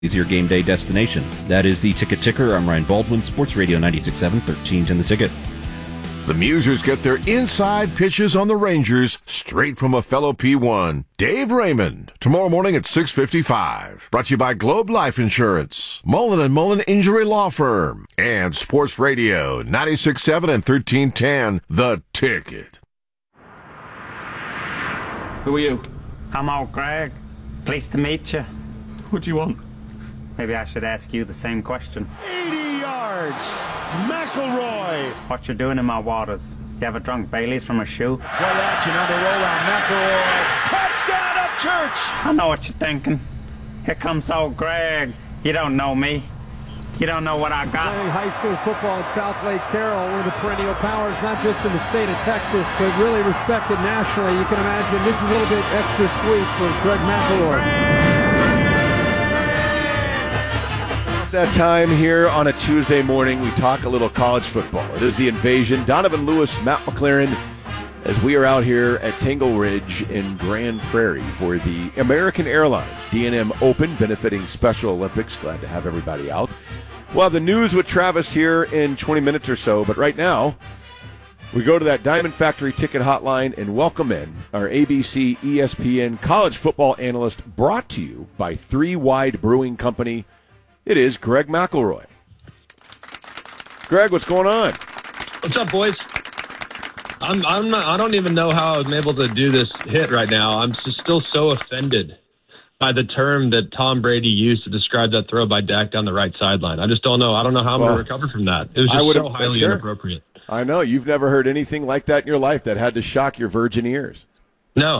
is your game day destination. That is the Ticket Ticker. I'm Ryan Baldwin, Sports Radio 96.7, 1310 The Ticket. The Musers get their inside pitches on the Rangers straight from a fellow P1, Dave Raymond, tomorrow morning at 6:55. Brought to you by Globe Life Insurance, Mullen & Mullen Injury Law Firm, and Sports Radio 96.7 and 1310 The Ticket. Who are you? I'm old Greg. Pleased to meet you. What do you want? Maybe I should ask you the same question. 80 yards. McElroy. What you doing in my waters? You ever drunk Baileys from a shoe? Play action on the rollout. McElroy. Touchdown up Church. I know what you're thinking. Here comes old Greg. You don't know me. You don't know what I got. Playing high school football at South Lake Carroll, one of the perennial powers, not just in the state of Texas, but really respected nationally. You can imagine this is a little bit extra sweet for Greg McElroy. That time here on a Tuesday morning, we talk a little college football. It is the Invasion. Donovan Lewis, Matt McLaren, as we are out here at Tangle Ridge in Grand Prairie for the American Airlines D&M Open, benefiting Special Olympics. Glad to have everybody out. We'll have the news with Travis here in 20 minutes or so, but right now, we go to that Diamond Factory ticket hotline and welcome in our ABC ESPN college football analyst, brought to you by Three Wide Brewing Company. It is Greg McElroy. Greg, what's going on? What's up, boys? I don't even know how I'm able to do this hit right now. I'm still so offended by the term that Tom Brady used to describe that throw by Dak down the right sideline. I just don't know. I don't know how I'm going to recover from that. It was just so highly inappropriate. I know. You've never heard anything like that in your life that had to shock your virgin ears. No,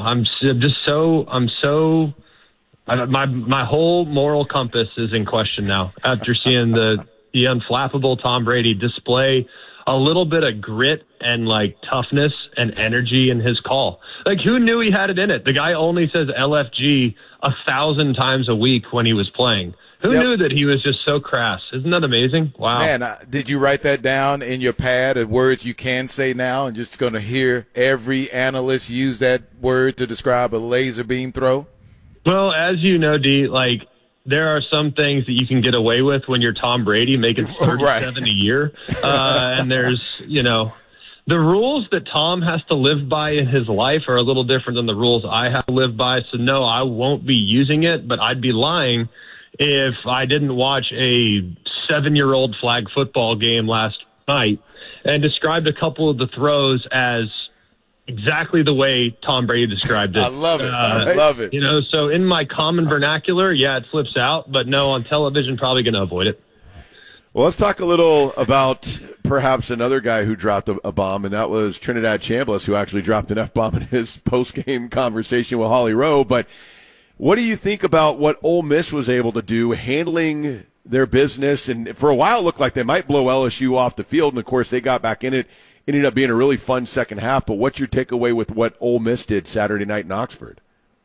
my whole moral compass is in question now after seeing the unflappable Tom Brady display a little bit of grit and toughness and energy in his call. Who knew he had it in it? The guy only says LFG 1,000 times a week when he was playing. Who knew that he was just so crass? Isn't that amazing? Wow. Man, did you write that down in your pad of words you can say now and just going to hear every analyst use that word to describe a laser beam throw? Well, as you know, D, there are some things that you can get away with when you're Tom Brady making 37 a year. And there's, the rules that Tom has to live by in his life are a little different than the rules I have to live by. So, no, I won't be using it, but I'd be lying if I didn't watch a 7-year-old flag football game last night and described a couple of the throws as exactly the way Tom Brady described it. I love it. I love it. So in my common vernacular, it slips out, but no, on television, probably going to avoid it. Well, let's talk a little about perhaps another guy who dropped a bomb, and that was Trinidad Chambliss, who actually dropped an F-bomb in his post-game conversation with Holly Rowe. But what do you think about what Ole Miss was able to do handling their business? And for a while, it looked like they might blow LSU off the field, and, of course, they got back in it. Ended up being a really fun second half, but what's your takeaway with what Ole Miss did Saturday night in Oxford?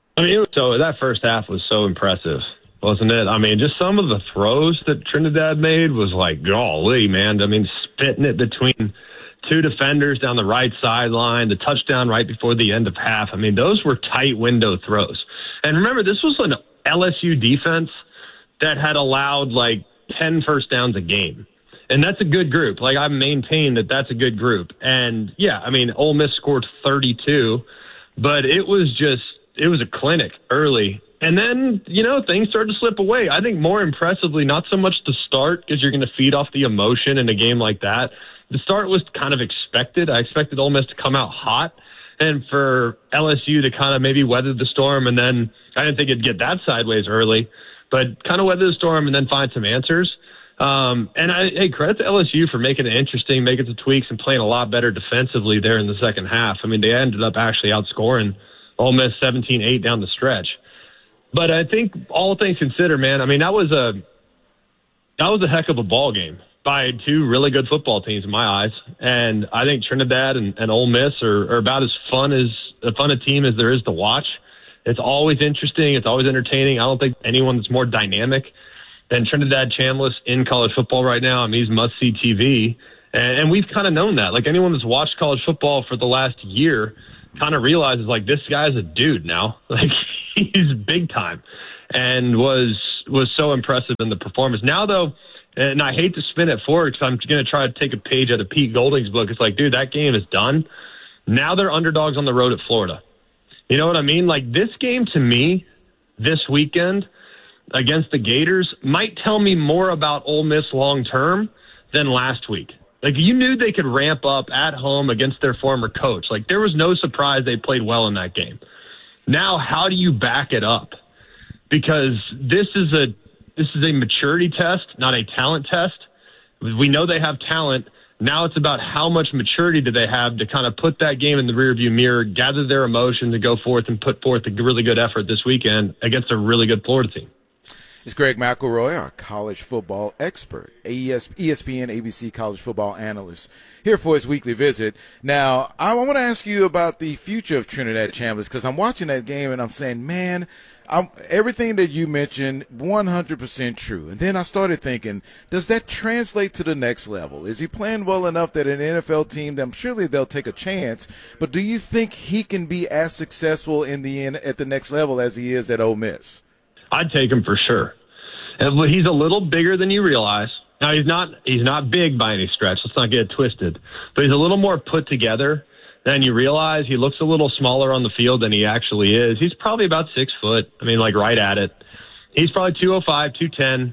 So that first half was so impressive, wasn't it? Just some of the throws that Trinidad made was golly, man. Spitting it between two defenders down the right sideline, the touchdown right before the end of half. Those were tight window throws. And remember, this was an LSU defense that had allowed 10 first downs a game. And that's a good group. I maintain that that's a good group. And, Ole Miss scored 32, but it was a clinic early. And then, things started to slip away. I think more impressively, not so much the start, because you're going to feed off the emotion in a game like that. The start was kind of expected. I expected Ole Miss to come out hot and for LSU to kind of maybe weather the storm. And then I didn't think it'd get that sideways early, but kind of weather the storm and then find some answers. Credit to LSU for making it interesting, making the tweaks, and playing a lot better defensively there in the second half. They ended up actually outscoring Ole Miss 17-8 down the stretch. But I think all things considered, man, that was a heck of a ball game by two really good football teams in my eyes. And I think Trinidad and Ole Miss are about as fun a team as there is to watch. It's always interesting. It's always entertaining. I don't think anyone that's more dynamic than Trinidad Chambliss in college football right now. He's must-see TV. And we've kind of known that. Anyone that's watched college football for the last year kind of realizes, this guy's a dude now. He's big time. and was so impressive in the performance. Now, though, and I hate to spin it forward because I'm going to try to take a page out of Pete Golding's book. It's like, dude, that game is done. Now they're underdogs on the road at Florida. You know what I mean? Like, this game to me this weekend against the Gators might tell me more about Ole Miss long term than last week. Like, you knew they could ramp up at home against their former coach. Like, there was no surprise they played well in that game. Now, how do you back it up? Because this is a maturity test, not a talent test. We know they have talent. Now it's about how much maturity do they have to kind of put that game in the rearview mirror, gather their emotions, and go forth and put forth a really good effort this weekend against a really good Florida team. It's Greg McElroy, our college football expert, ESPN, ABC college football analyst, here for his weekly visit. Now, I want to ask you about the future of Trinidad Chambers, because I'm watching that game and I'm saying, man, everything that you mentioned, 100% true. And then I started thinking, does that translate to the next level? Is he playing well enough that an NFL team, then surely they'll take a chance, but do you think he can be as successful at the next level as he is at Ole Miss? I'd take him for sure. He's a little bigger than you realize. Now, he's not big by any stretch. Let's not get it twisted. But he's a little more put together than you realize. He looks a little smaller on the field than he actually is. He's probably about 6 foot. I mean, like right at it. He's probably 205, 210.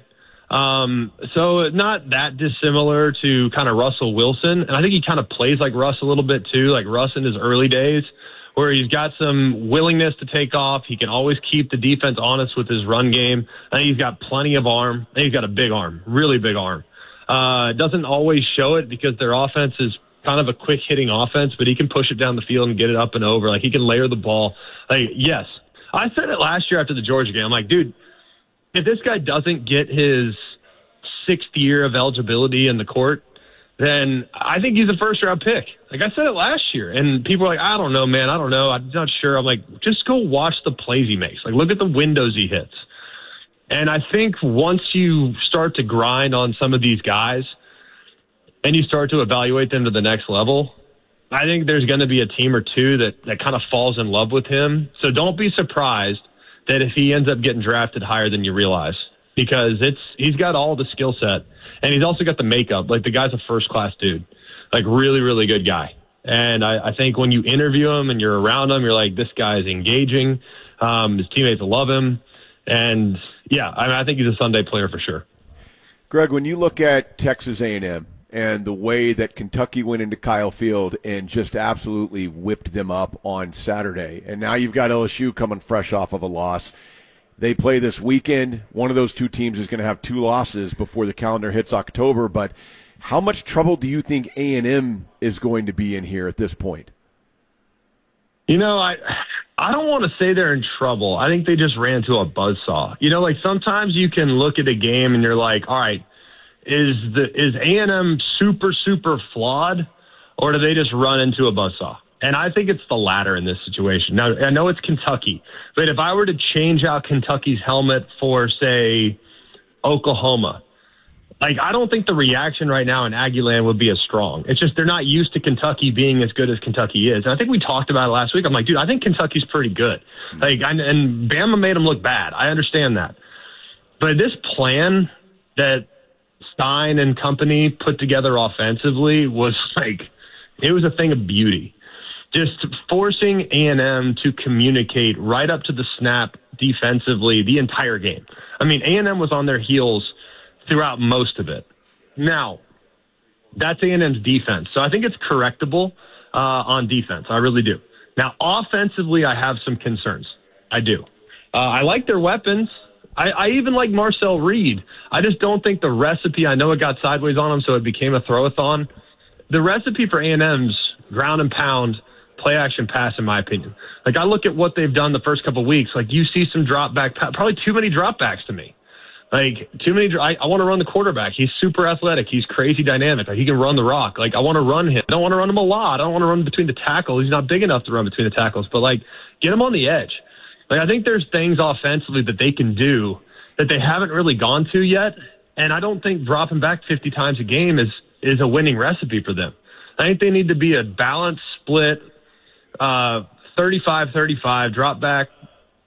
So not that dissimilar to kind of Russell Wilson. And I think he kind of plays like Russ a little bit too, like Russ in his early days, where he's got some willingness to take off. He can always keep the defense honest with his run game. I think he's got plenty of arm. I think he's got a big arm, really big arm. Doesn't always show it because their offense is kind of a quick-hitting offense, but he can push it down the field and get it up and over. Like, he can layer the ball. Like, yes. I said it last year after the Georgia game. I'm like, dude, if this guy doesn't get his 6th year of eligibility in the court, then I think he's a first-round pick. Like, I said it last year, and people are like, I don't know, man. I don't know. I'm not sure. I'm like, just go watch the plays he makes. Like, look at the windows he hits. And I think once you start to grind on some of these guys and you start to evaluate them to the next level, I think there's going to be a team or two that kind of falls in love with him. So don't be surprised that if he ends up getting drafted higher than you realize, because he's got all the skill set. And he's also got the makeup. Like, the guy's a first-class dude. Like, really, really good guy. And I think when you interview him and you're around him, you're like, this guy is engaging. His teammates love him. And, yeah, I think he's a Sunday player for sure. Greg, when you look at Texas A&M and the way that Kentucky went into Kyle Field and just absolutely whipped them up on Saturday, and now you've got LSU coming fresh off of a loss. They play this weekend. One of those two teams is going to have 2 losses before the calendar hits October. But how much trouble do you think A&M is going to be in here at this point? You know, I don't want to say they're in trouble. I think they just ran to a buzzsaw. You know, like, sometimes you can look at a game and you're like, all right, is A&M super, super flawed, or do they just run into a buzzsaw? And I think it's the latter in this situation. Now, I know it's Kentucky, but if I were to change out Kentucky's helmet for, say, Oklahoma, like, I don't think the reaction right now in Aggieland would be as strong. It's just they're not used to Kentucky being as good as Kentucky is. And I think we talked about it last week. I'm like, dude, I think Kentucky's pretty good. Like, and Bama made them look bad. I understand that. But this plan that Stein and company put together offensively was like, it was a thing of beauty. Just forcing A&M to communicate right up to the snap defensively the entire game. I mean, A&M was on their heels throughout most of it. Now, that's A&M's defense. So I think it's correctable on defense. I really do. Now, offensively, I have some concerns. I do. I like their weapons. I even like Marcel Reed. I just don't think the recipe, I know it got sideways on him, so it became a throw-a-thon. The recipe for A&M's ground and pound, play action pass, in my opinion. Like, I look at what they've done the first couple of weeks. Like, you see some drop back, probably too many drop backs to me. Like, too many. I want to run the quarterback. He's super athletic. He's crazy dynamic. Like, he can run the rock. Like, I want to run him. I don't want to run him a lot. I don't want to run between the tackles. He's not big enough to run between the tackles. But, like, get him on the edge. Like, I think there's things offensively that they can do that they haven't really gone to yet. And I don't think dropping back 50 times a game is a winning recipe for them. I think they need to be a balanced split, 35-35, drop back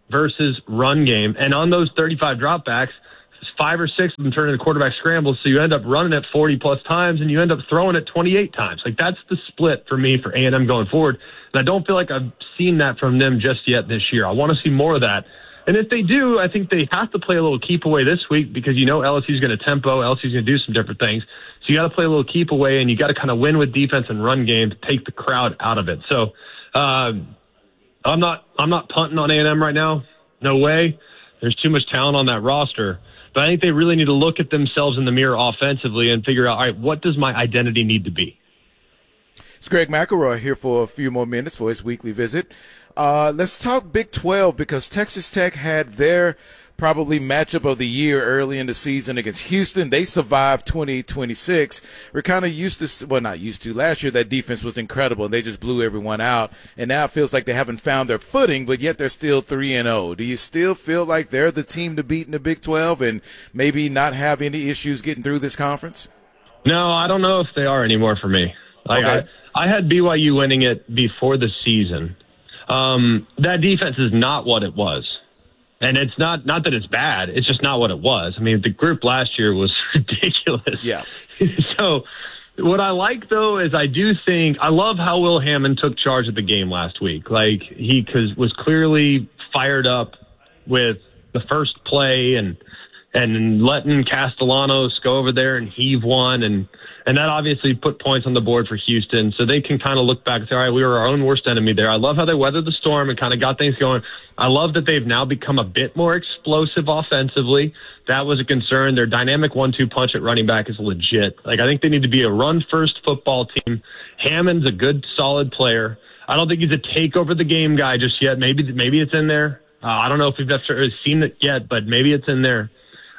versus run game. And on those 35 dropbacks, 5 or 6 of them turn into quarterback scrambles, so you end up running it 40-plus times, and you end up throwing it 28 times. Like, that's the split for me for A&M going forward. And I don't feel like I've seen that from them just yet this year. I want to see more of that. And if they do, I think they have to play a little keep away this week because LSU's going to tempo, LSU's going to do some different things. So you got to play a little keep away, and you got to kind of win with defense and run game to take the crowd out of it. So I'm not punting on A&M right now. No way. There's too much talent on that roster. But I think they really need to look at themselves in the mirror offensively and figure out, all right, what does my identity need to be? It's Greg McElroy here for a few more minutes for his weekly visit. Let's talk Big 12 because Texas Tech had their probably matchup of the year early in the season against Houston. They survived 20-26. We're kind of used to, well, not used to. Last year that defense was incredible, and they just blew everyone out. And now it feels like they haven't found their footing, but yet they're still 3-0. Do you still feel like they're the team to beat in the Big 12 and maybe not have any issues getting through this conference? No, I don't know if they are anymore for me. Okay. I had BYU winning it before the season. That defense is not what it was. And it's not that it's bad. It's just not what it was. I mean, the group last year was ridiculous. Yeah. So what I like, though, is I love how Will Hammond took charge of the game last week. Like, he was clearly fired up with the first play and letting Castellanos go over there and heave one. And that obviously put points on the board for Houston. So they can kind of look back and say, all right, we were our own worst enemy there. I love how they weathered the storm and kind of got things going. I love that they've now become a bit more explosive offensively. That was a concern. Their dynamic 1-2 punch at running back is legit. Like, I think they need to be a run-first football team. Hammond's a good, solid player. I don't think he's a take-over-the-game guy just yet. Maybe it's in there. I don't know if we've necessarily seen it yet, but maybe it's in there.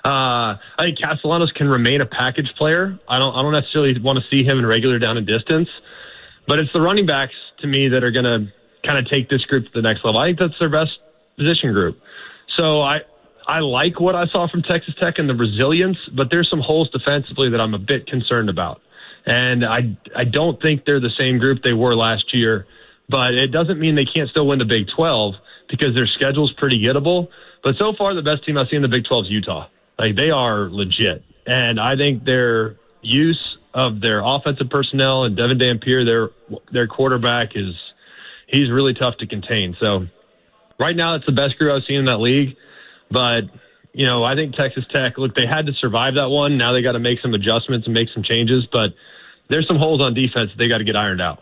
I think Castellanos can remain a package player. I don't necessarily want to see him in regular down and distance, but it's the running backs to me that are going to kind of take this group to the next level. I think that's their best position group. So I like what I saw from Texas Tech and the resilience, but there's some holes defensively that I'm a bit concerned about. And I don't think they're the same group they were last year, but it doesn't mean they can't still win the Big 12 because their schedule's pretty gettable. But so far, the best team I've seen in the Big 12 is Utah. Like, they are legit. And I think their use of their offensive personnel and Devin Dampier, their quarterback, he's really tough to contain. So right now, it's the best group I've seen in that league. But, I think Texas Tech, look, they had to survive that one. Now they got to make some adjustments and make some changes. But there's some holes on defense that they got to get ironed out.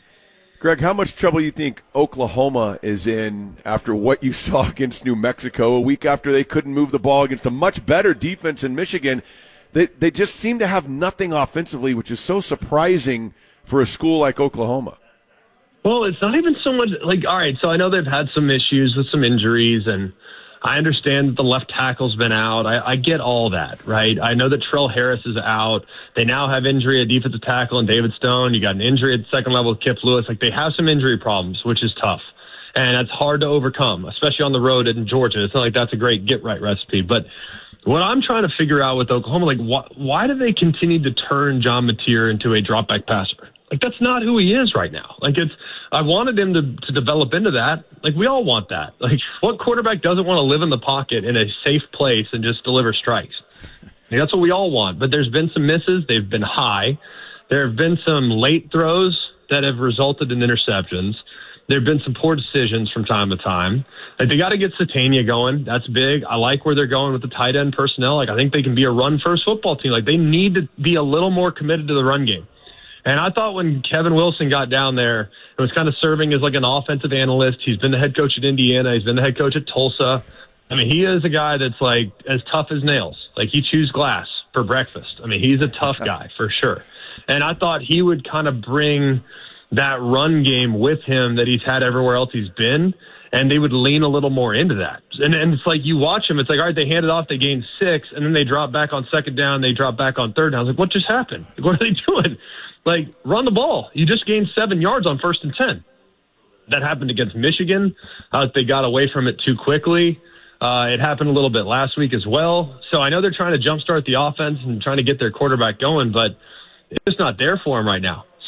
Greg, how much trouble do you think Oklahoma is in after what you saw against New Mexico a week after they couldn't move the ball against a much better defense in Michigan? They just seem to have nothing offensively, which is so surprising for a school like Oklahoma. Well, it's not even so much like, all right, so I know they've had some issues with some injuries, and I understand that the left tackle's been out. I get all that, right? I know that Trell Harris is out. They now have injury at defensive tackle and David Stone. You got an injury at the second level with Kip Lewis. Like, they have some injury problems, which is tough. And that's hard to overcome, especially on the road in Georgia. It's not like that's a great get-right recipe. But what I'm trying to figure out with Oklahoma, like, why do they continue to turn John Mateer into a drop-back passer? Like, that's not who he is right now. Like, I wanted him to develop into that. Like, we all want that. Like, what quarterback doesn't want to live in the pocket in a safe place and just deliver strikes? Like, that's what we all want. But there's been some misses. They've been high. There have been some late throws that have resulted in interceptions. There have been some poor decisions from time to time. Like, they got to get Satania going. That's big. I like where they're going with the tight end personnel. Like, I think they can be a run-first football team. Like, they need to be a little more committed to the run game. And I thought when Kevin Wilson got down there and was kind of serving as like an offensive analyst, he's been the head coach at Indiana, he's been the head coach at Tulsa. I mean, he is a guy that's like as tough as nails. Like, he chews glass for breakfast. I mean, he's a tough guy for sure. And I thought he would kind of bring that run game with him that he's had everywhere else he's been, and they would lean a little more into that. And it's like you watch him, it's like, all right, they hand it off, they gain 6, and then they drop back on second down, they drop back on third down. I was like, what just happened? What are they doing? Like, run the ball. You just gained 7 yards on 1st and 10. That happened against Michigan. They got away from it too quickly. It happened a little bit last week as well. So I know they're trying to jumpstart the offense and trying to get their quarterback going, but it's just not there for him right now.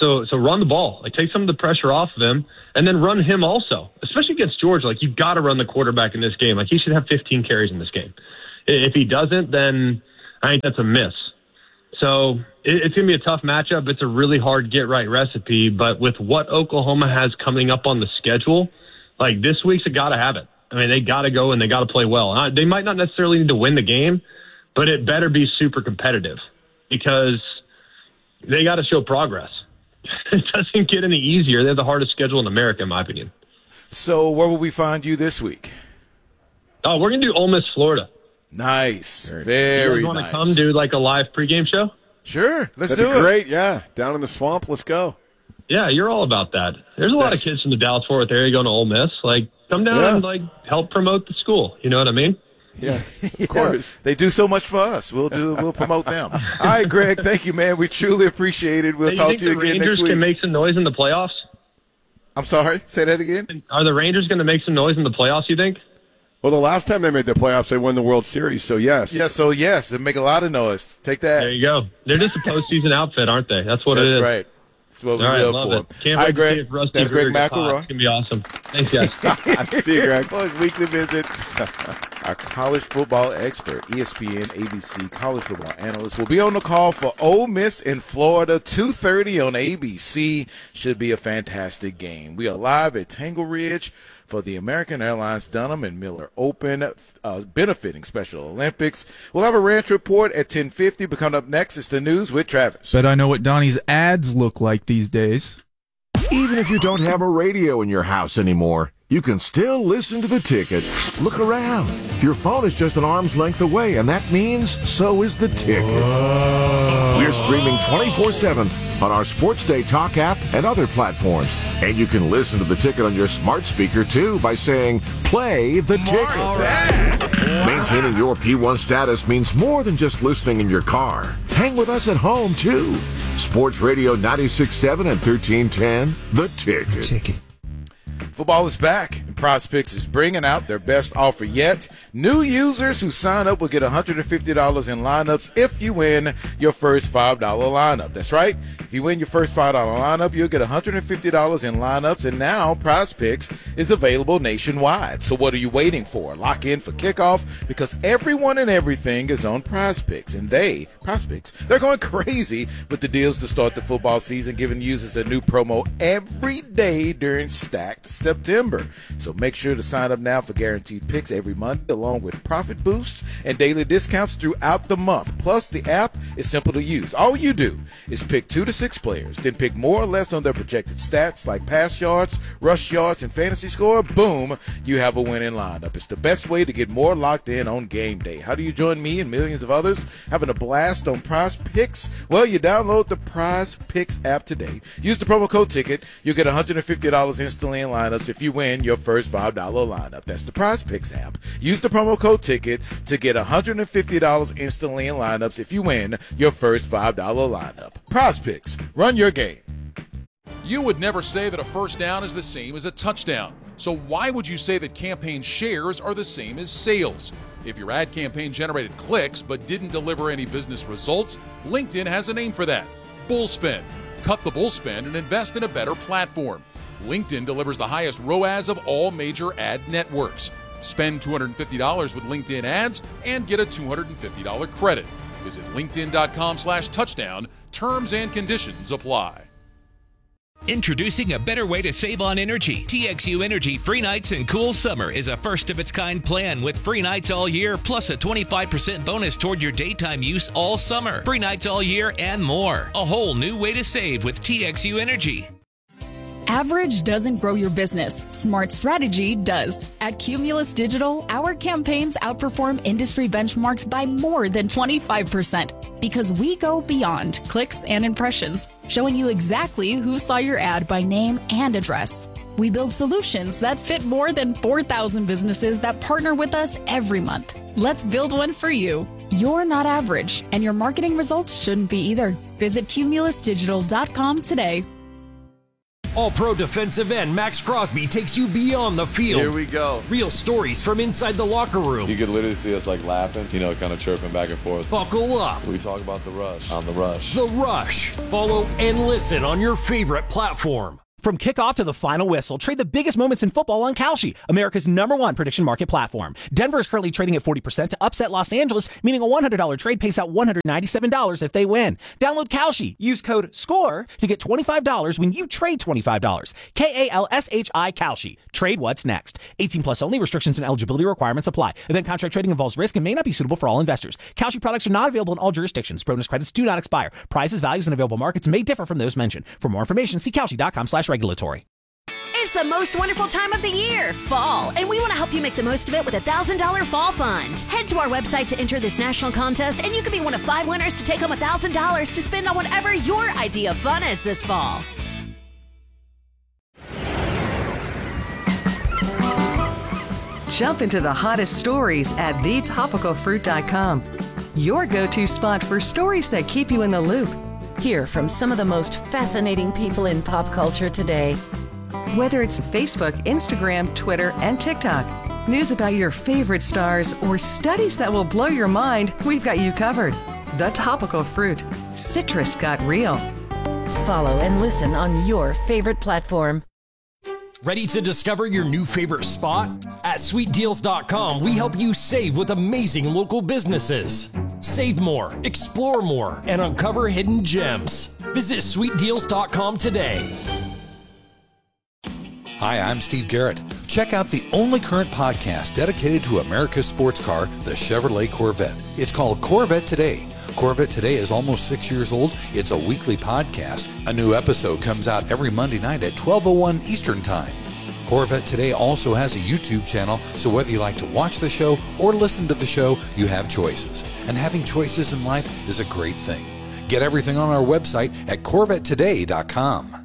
So run the ball. Like, take some of the pressure off of him, and then run him also, especially against Georgia. Like, you've got to run the quarterback in this game. Like, he should have 15 carries in this game. If he doesn't, then I think that's a miss. So it's going to be a tough matchup. It's a really hard get-right recipe. But with what Oklahoma has coming up on the schedule, like, this week's got to have it. I mean, they got to go and they got to play well. They might not necessarily need to win the game, but it better be super competitive because they got to show progress. It doesn't get any easier. They have the hardest schedule in America, in my opinion. So where will we find you this week? Oh, we're going to do Ole Miss, Florida. Nice. You Very guys want nice. to come do like a live pregame show? Sure. Let's That'd do be it. great, yeah. Down in the swamp, let's go. Yeah, you're all about that. There's a lot of kids from the Dallas-Fort Worth area going to Ole Miss. Like, come down and like help promote the school. You know what I mean? Yeah, of course. They do so much for us. We'll promote them. All right, Greg. Thank you, man. We truly appreciate it. We'll talk to you again next week. Rangers can make some noise in the playoffs? I'm sorry. Say that again. Are the Rangers going to make some noise in the playoffs, you think? Well, the last time they made the playoffs, they won the World Series, so yes. Yeah, so yes. They make a lot of noise. Take that. There you go. They're just a postseason outfit, aren't they? That's what it is. That's right. That's what we live love for. it. Can't Hi, wait Greg. to see if Rusty That's Greg Brewer gets hot. McElroy. It's going to be awesome. Thanks, guys. See you, Greg. For his weekly visit, our college football expert, ESPN, ABC college football analyst, will be on the call for Ole Miss in Florida, 2:30 on ABC. Should be a fantastic game. We are live at Tangle Ridge for the American Airlines Dunham and Miller Open, benefiting Special Olympics. We'll have a ranch report at 10:50. But coming up next is the news with Travis. Bet I know what Donnie's ads look like these days. Even if you don't have a radio in your house anymore, you can still listen to the ticket. Look around. Your phone is just an arm's length away, and that means so is the ticket. We're streaming 24/7 on our Sports Day Talk app and other platforms. And you can listen to the ticket on your smart speaker, too, by saying, play the ticket. Maintaining your P1 status means more than just listening in your car. Hang with us at home, too. Sports Radio 96.7 and 1310, The Ticket. Football is back, and PrizePicks is bringing out their best offer yet. New users who sign up will get $150 in lineups if you win your first $5 lineup. That's right. If you win your first $5 lineup, you'll get $150 in lineups, and now PrizePicks is available nationwide. So what are you waiting for? Lock in for kickoff, because everyone and everything is on PrizePicks, and PrizePicks, they're going crazy with the deals to start the football season, giving users a new promo every day during Stacked September. So make sure to sign up now for guaranteed picks every Monday, along with profit boosts and daily discounts throughout the month. Plus, the app is simple to use. All you do is pick 2 to 6 players, then pick more or less on their projected stats like pass yards, rush yards, and fantasy score. Boom, you have a winning lineup. It's the best way to get more locked in on game day. How do you join me and millions of others having a blast on PrizePicks? Well, you download the PrizePicks app today. Use the promo code TICKET. You'll get $150 instantly in lineups if you win your first $5 lineup. That's the PrizePicks app. Use the promo code TICKET to get $150 instantly in lineups if you win your first $5 lineup. PrizePicks. Run your game. You would never say that a first down is the same as a touchdown. So why would you say that campaign shares are the same as sales? If your ad campaign generated clicks but didn't deliver any business results, LinkedIn has a name for that. Bullspend. Cut the bullspend and invest in a better platform. LinkedIn delivers the highest ROAS of all major ad networks. Spend $250 with LinkedIn ads and get a $250 credit. Visit linkedin.com/touchdown. Terms and conditions apply. Introducing a better way to save on energy. TXU Energy Free Nights and Cool Summer is a first-of-its-kind plan with free nights all year, plus a 25% bonus toward your daytime use all summer. Free nights all year and more. A whole new way to save with TXU Energy. Average doesn't grow your business. Smart strategy does. At Cumulus Digital, our campaigns outperform industry benchmarks by more than 25% because we go beyond clicks and impressions, showing you exactly who saw your ad by name and address. We build solutions that fit more than 4,000 businesses that partner with us every month. Let's build one for you. You're not average, and your marketing results shouldn't be either. Visit cumulusdigital.com today. All-Pro defensive end Max Crosby takes you beyond the field. Here we go. Real stories from inside the locker room. You could literally see us like laughing, kind of chirping back and forth. Buckle up. We talk about The Rush on The Rush. The Rush. Follow and listen on your favorite platform. From kickoff to the final whistle, trade the biggest moments in football on Kalshi, America's #1 prediction market platform. Denver is currently trading at 40% to upset Los Angeles, meaning a $100 trade pays out $197 if they win. Download Kalshi. Use code SCORE to get $25 when you trade $25. KALSHI Kalshi. Trade what's next. 18 plus only. Restrictions and eligibility requirements apply. Event contract trading involves risk and may not be suitable for all investors. Kalshi products are not available in all jurisdictions. Bonus credits do not expire. Prices, values, and available markets may differ from those mentioned. For more information, see Kalshi.com/regulatory. It's the most wonderful time of the year, fall, and we want to help you make the most of it with a $1,000 fall fund. Head to our website to enter this national contest, and you could be one of 5 winners to take home $1,000 to spend on whatever your idea of fun is this fall. Jump into the hottest stories at thetopicalfruit.com. Your go-to spot for stories that keep you in the loop. Hear from some of the most fascinating people in pop culture today. Whether it's Facebook, Instagram, Twitter, and TikTok, news about your favorite stars, or studies that will blow your mind, we've got you covered. The Topical Fruit. Citrus got real. Follow and listen on your favorite platform. Ready to discover your new favorite spot? At sweetdeals.com, we help you save with amazing local businesses. Save more, explore more, and uncover hidden gems. Visit sweetdeals.com today. Hi, I'm Steve Garrett. Check out the only current podcast dedicated to America's sports car, the Chevrolet Corvette. It's called Corvette Today. Corvette Today is almost 6 years old. It's a weekly podcast. A new episode comes out every Monday night at 12:01 Eastern Time. Corvette Today also has a YouTube channel, so whether you like to watch the show or listen to the show, you have choices. And having choices in life is a great thing. Get everything on our website at CorvetteToday.com.